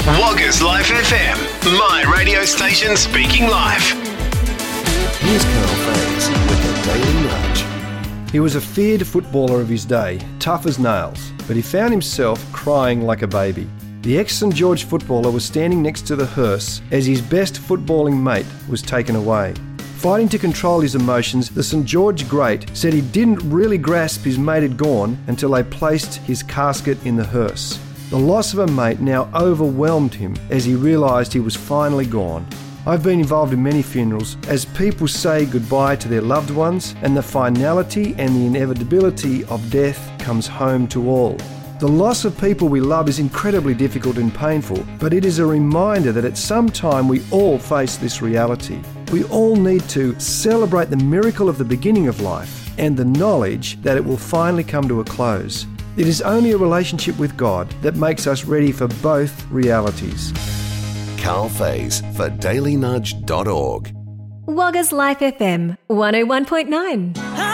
Woggers Life FM, my radio station speaking live. Here's Carl Faze with the Daily Nudge. He was a feared footballer of his day, tough as nails, but he found himself crying like a baby. The ex-St George footballer was standing next to the hearse as his best footballing mate was taken away. Fighting to control his emotions, the St George great said he didn't really grasp his mate had gone until they placed his casket in the hearse. The loss of a mate now overwhelmed him as he realised he was finally gone. I've been involved in many funerals as people say goodbye to their loved ones, and the finality and the inevitability of death comes home to all. The loss of people we love is incredibly difficult and painful, but it is a reminder that at some time we all face this reality. We all need to celebrate the miracle of the beginning of life and the knowledge that it will finally come to a close. It is only a relationship with God that makes us ready for both realities. Carl Faze for dailynudge.org. Woggers Life FM 101.9.